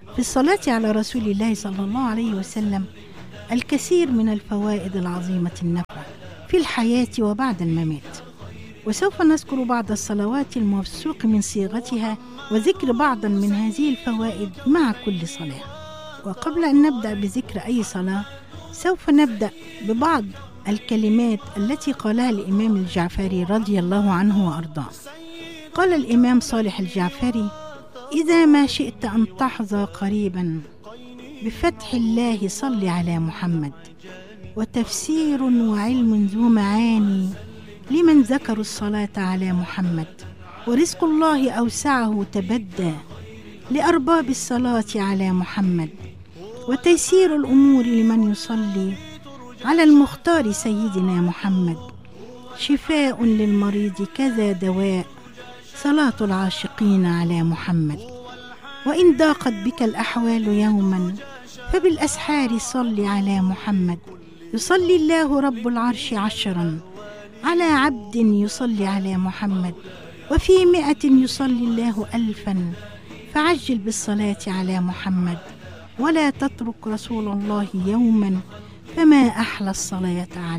في الصلاة على رسول الله صلى الله عليه وسلم الكثير من الفوائد العظيمة النفع في الحياة وبعد الممات، وسوف نذكر بعض الصلوات الموثوق من صيغتها وذكر بعضا من هذه الفوائد مع كل صلاة. وقبل أن نبدأ بذكر أي صلاة سوف نبدأ ببعض الكلمات التي قالها الإمام الجعفري رضي الله عنه وأرضاه. قال الإمام صالح الجعفري: إذا ما شئت أن تحظى قريبا بفتح الله صل على محمد، وتفسير وعلم ذو معاني لمن ذكروا الصلاة على محمد، ورزق الله أوسعه تبدى لأرباب الصلاة على محمد، وتيسير الأمور لمن يصلي على المختار سيدنا محمد، شفاء للمريض كذا دواء صلاة العاشقين على محمد، وإن ضاقت بك الأحوال يوما فبالأسحار صل على محمد، يصلي الله رب العرش 10 على عبد يصلي على محمد، وفي 100 يصلي الله 1000، فعجل بالصلاة على محمد، ولا تترك رسول الله يوما، فما أحلى الصلاة عليه.